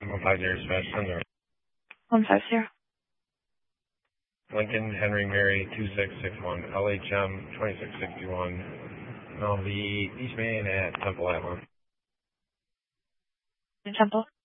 150 Smash Thunder. 150. Lincoln Henry Mary 2661, LHM 2661, LV Eastman at Temple Avalon. Temple.